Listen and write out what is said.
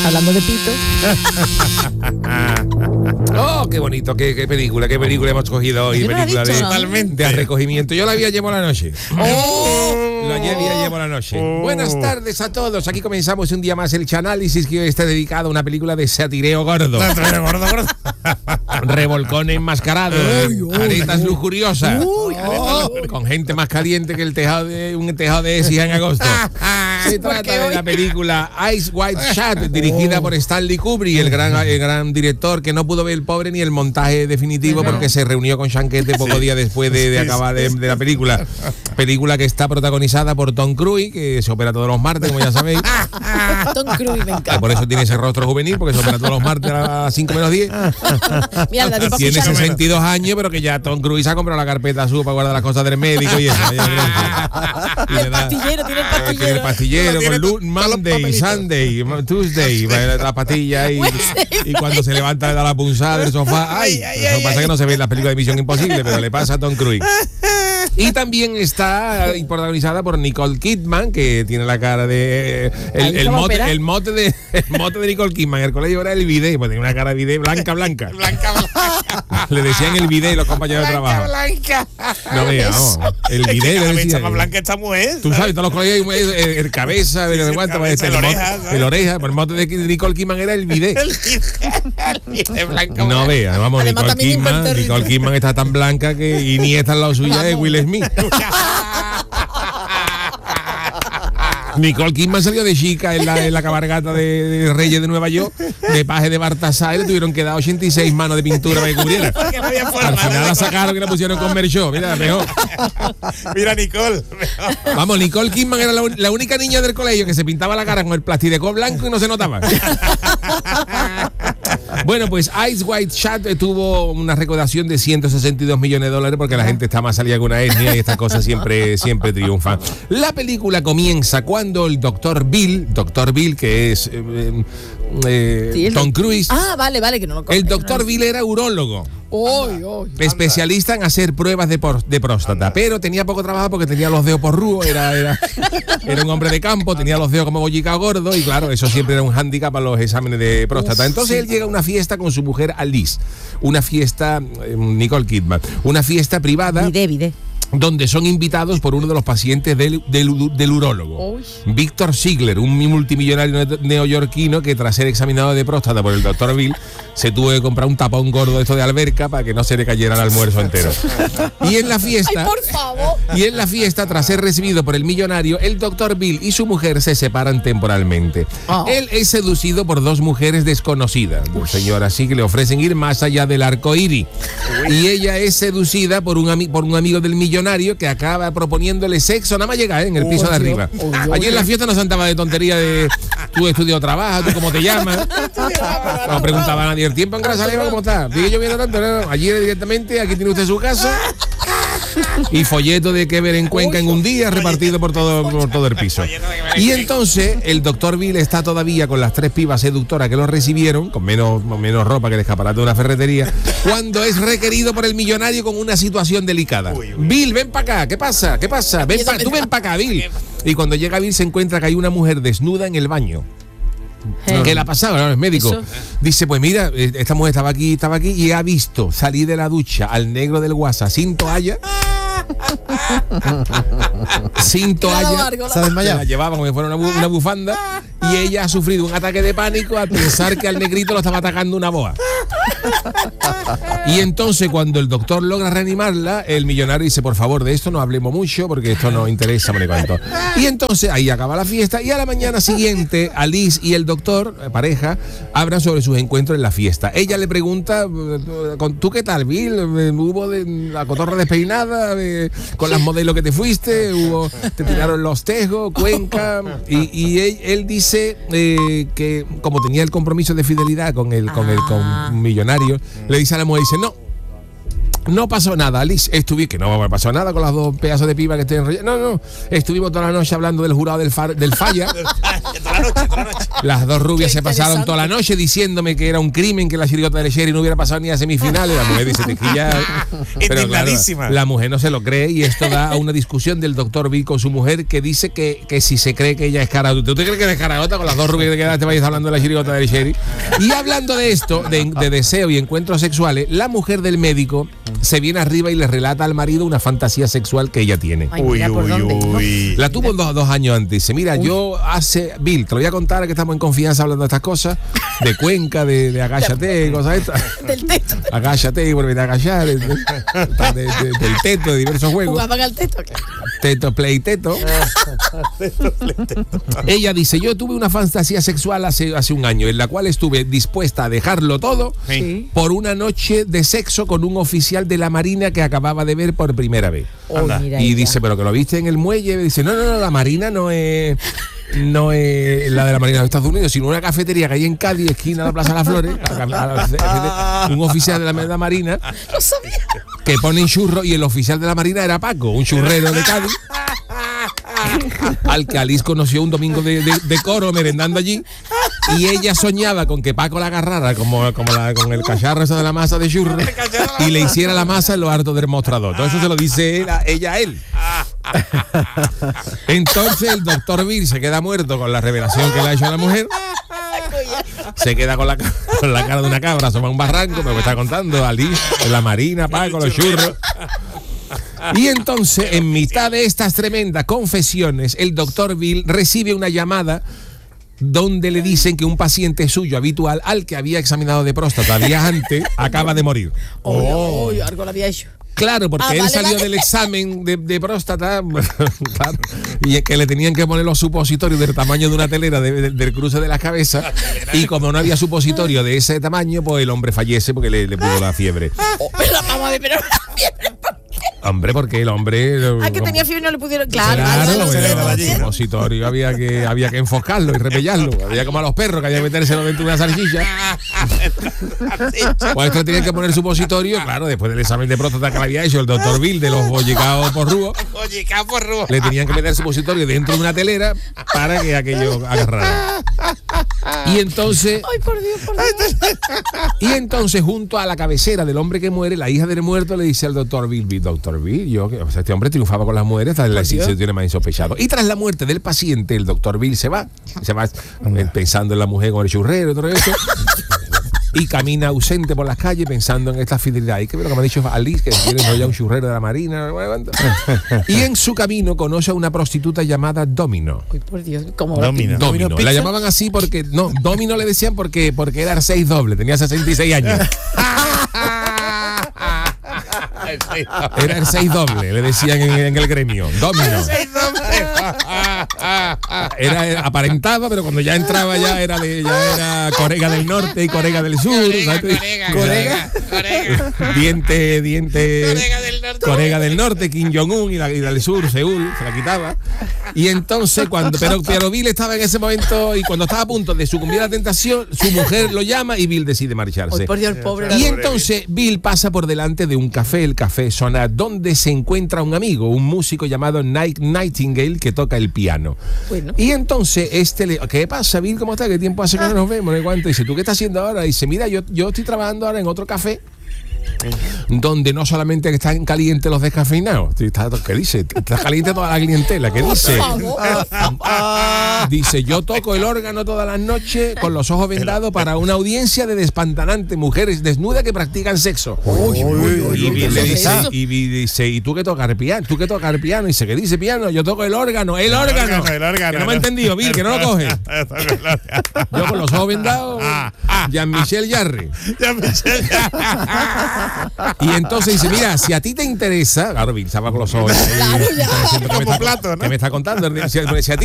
Hablando de pito. Oh, qué bonito, qué película hemos cogido hoy. Yo no la he Película visto, de, ¿no? Totalmente. De recogimiento. Yo la había llevado la noche. La llevo la noche. Buenas tardes a todos. Aquí comenzamos un día más el Chanálisis, que hoy está dedicado a una película de satireo gordo. Revolcón enmascarado. Aretas lujuriosas. Con gente más caliente que un tejado de Écija en agosto. Se trata de la película Eyes Wide Shut, dirigida por Stanley Kubrick, el gran director que no pudo ver el pobre ni el montaje definitivo porque se reunió con Chanquete poco día después de acabar de la película. Película que está protagonizada por Tom Cruise, que se opera todos los martes, como ya sabéis. Tom Cruise, me encanta. Por eso tiene ese rostro juvenil, porque se opera todos los martes a las 5 menos 10. Mira, la tiempo a Tiene escuchar. 62 años, pero que ya Tom Cruise ha comprado la carpeta azul para guardar las cosas del médico y eso. Y El pastillero, tiene el pastillero. Tiene el pastillero con Monday, Sunday, Tuesday, la pastilla y cuando se levanta le da la punzada del sofá. Eso pasa que no se ve en las películas de Misión Imposible, pero le pasa a Tom Cruise. Y también está protagonizada por Nicole Kidman, que tiene la cara de el mote de Nicole Kidman en el colegio era el bidet, pues tenía una cara de bidet blanca. Le decían el bidet los compañeros de trabajo. No veamos, el bidet le decían. Más blanca esta mujer. Tú sabes, todos los colegios hay el cabeza, el oreja, por el mote de Nicole Kidman era el bidet. No veas, vamos, Además, Nicole Kidman está tan blanca que Iniesta al lado suya es Will Smith. Nicole Kidman salió de chica en la cabalgata de Reyes de Nueva York, de paje de Baltasar, y le tuvieron que dar 86 manos de pintura para que cubriera. Al final la sacaron y la pusieron con Merchó. Mira, mejor. Mira, Nicole. Vamos, Nicole Kidman era la única niña del colegio que se pintaba la cara con el plastidecol blanco y no se notaba. Bueno, pues Eyes Wide Shut tuvo una recaudación de $162 millones porque la gente está más salida que una etnia y estas cosas siempre triunfan. La película comienza cuando el Dr. Bill, que es Tom Cruise. Ah, vale, que no lo conozco. El Dr. Bill era urólogo. Especialista en hacer pruebas de próstata, pero tenía poco trabajo porque tenía los dedos porrúos, era un hombre de campo, tenía los dedos como bollica gordo y claro, eso siempre era un hándicap a los exámenes de próstata. Entonces él llega a una fiesta con su mujer Alice, una fiesta, Nicole Kidman, una fiesta privada. Vide. Donde son invitados por uno de los pacientes del urólogo, Víctor Ziegler, un multimillonario neoyorquino que tras ser examinado de próstata por el Dr. Bill se tuvo que comprar un tapón gordo de esto de alberca para que no se le cayera el almuerzo entero. Y en la fiesta, ¡ay, por favor! Tras ser recibido por el millonario, el Dr. Bill y su mujer se separan temporalmente. Él es seducido por dos mujeres desconocidas, señoras así que le ofrecen ir más allá del arco iris. Y ella es seducida por un amigo del millonario que acaba proponiéndole sexo, nada más llegar en el piso de arriba. Allí en la fiesta no se andaba de tontería de tú estudias o trabajas, tú cómo te llamas. No preguntaba a nadie el tiempo en Grasaleva cómo está. Sigue lloviendo tanto, no. Allí directamente, aquí tiene usted su casa. Y folleto de que ver en Cuenca en un día repartido por todo el piso. Y entonces el Dr. Bill está todavía con las tres pibas seductoras que lo recibieron, con menos ropa que el escaparate de una ferretería, cuando es requerido por el millonario con una situación delicada. Bill, ven para acá, ¿qué pasa? Tú ven para acá, Bill. Y cuando llega Bill se encuentra que hay una mujer desnuda en el baño. ¿Qué le ha pasado? No, es médico. ¿Eso? Dice, pues mira, esta mujer estaba aquí y ha visto salir de la ducha al negro del WhatsApp sin toalla. Sin toalla. Se ha desmayado. La llevaba como si fuera una bufanda y ella ha sufrido un ataque de pánico al pensar que al negrito lo estaba atacando una boa. Y entonces cuando el doctor logra reanimarla, el millonario dice, por favor, de esto no hablemos mucho porque esto no interesa, me cuento. Y entonces ahí acaba la fiesta y a la mañana siguiente Alice y el doctor, pareja, hablan sobre sus encuentros en la fiesta. Ella le pregunta, ¿tú qué tal, Bill? ¿Hubo la cotorra despeinada? ¿Con las modelos que te fuiste? ¿Te tiraron los tejos? Cuenca. Y él dice que como tenía el compromiso de fidelidad con un millonario, le dice a la mujer, dice, no pasó nada, Alice. Que no me pasó nada con las dos pedazos de piba que estoy enrollando. No. Estuvimos toda la noche hablando del jurado del falla. Toda la noche. Las dos rubias Qué se pasaron interesante. toda la noche diciéndome que era un crimen que la chirigota de Sherry no hubiera pasado ni a semifinales. La mujer dice tequilla. Pero claro, Indignadísima. la mujer no se lo cree y esto da a una discusión del doctor Bill con su mujer que dice que si se cree que ella es caraota. ¿Tú te crees que eres caraota con las dos rubias que te quedaste vayas hablando de la chirigota de Sherry? Y hablando de esto, de deseo y encuentros sexuales, la mujer del médico se viene arriba y le relata al marido una fantasía sexual que ella tiene. Ay, mira por dónde. La tuvo dos años antes. Dice, mira, yo Bill, te lo voy a contar que estamos en confianza hablando de estas cosas, de Cuenca, de agáchate, cosas estas. Del teto. Agáchate y vuelve a agachar, del teto, de diversos juegos. Jugaban al teto. Teto, play, teto. Ella dice, yo tuve una fantasía sexual hace un año, en la cual estuve dispuesta a dejarlo todo Sí. por una noche de sexo con un oficial de la Marina que acababa de ver por primera vez. Oh, Anda. mira Y ella. dice, pero que lo viste en el muelle. Dice, no, la Marina no es la de la Marina de Estados Unidos, sino una cafetería que hay en Cádiz, esquina de la Plaza de las Flores, un oficial de la Marina No sabía. que ponen churros y el oficial de la Marina era Paco, un churrero de Cádiz, al que Alice conoció un domingo de coro merendando allí, y ella soñaba con que Paco la agarrara con el cacharro ese de la masa de churros y le hiciera la masa en lo alto del mostrador. Todo eso se lo dice ella a él. Entonces el doctor Bill se queda muerto con la revelación que le ha hecho a la mujer. Se queda con la cara de una cabra, asoma un barranco, pero me está contando Alice, en la Marina, Paco, los churros. Y entonces, en mitad de estas tremendas confesiones, el doctor Bill recibe una llamada donde le dicen que un paciente suyo habitual, al que había examinado de próstata días antes, acaba de morir. Uy, algo lo había hecho. Claro, porque él vale, salió vale. del examen de próstata, claro, y es que le tenían que poner los supositorios del tamaño de una telera del cruce de las cabezas, y como no había supositorio de ese tamaño, pues el hombre fallece porque le pudo la fiebre. Oh, pero vamos a ver, pero Hombre, porque el hombre... que tenía fiebre y no le pudieron. Claro, Claro, lo era sé. el supositorio había que enfocarlo y repellarlo. Había como a los perros que había que metérselo dentro de una salchicha. Pues esto tenía que poner supositorio, claro, después del examen de próstata que le había hecho el doctor Bill de los bollicaos por rúo, Oye, capo rojo. le tenían que meter supositorio dentro de una telera para que aquello agarrara. Y entonces, Ay, por Dios, por Dios. junto a la cabecera del hombre que muere, la hija del muerto le dice al doctor Bill, este hombre triunfaba con las mujeres, se tiene más insospechado. Y tras la muerte del paciente, el doctor Bill se va pensando en la mujer con el churrero y todo eso. Y camina ausente por las calles pensando en esta fidelidad. Y que lo que me ha dicho Alice, que tiene ya un churrero de la Marina. Y en su camino conoce a una prostituta llamada Domino. Ay, por Dios, como Domino. Domino. La llamaban así porque, no, Domino le decían porque era 6 doble, tenía 66 años. Era el 6 doble, le decían en el gremio. Domino. Aparentaba, pero cuando ya entraba ya era Corea del Norte y Corea del Sur. Corega. Diente. Corea del Norte, Kim Jong-un y la del Sur, Seúl, se la quitaba. Y entonces, pero Bill estaba en ese momento y cuando estaba a punto de sucumbir a la tentación, su mujer lo llama y Bill decide marcharse. Ay, por Dios, pobre. Y entonces Bill pasa por delante de un café, el Café Sonar, donde se encuentra un amigo, un músico llamado Nightingale, que toca el piano. Bueno. Y entonces ¿qué pasa, Bill? ¿Cómo está? ¿Qué tiempo hace que no nos vemos? ¿No? ¿Cuánto? Dice, ¿tú qué estás haciendo ahora? Dice, mira, yo estoy trabajando ahora en otro café donde no solamente están calientes los descafeinados. ¿Qué dice? Está caliente toda la clientela. ¿Qué dice? Dice, yo toco el órgano todas las noches con los ojos vendados para una audiencia de despantanantes mujeres desnudas que practican sexo. Y Bill le dice, ¿y tú qué tocas el piano? ¿Tú qué tocas el piano? Y dice, ¿qué dice piano? Yo toco el órgano. ¡El órgano! Que no me ha entendido, Bill, que no lo coge. Yo con los ojos vendados, Jean-Michel Jarre. Y entonces dice, mira, si a ti te interesa, claro, Bill estaba con los ojos. Claro, ya. Diciendo, Como plato, ¿no? ¿qué me está contando? Si a ti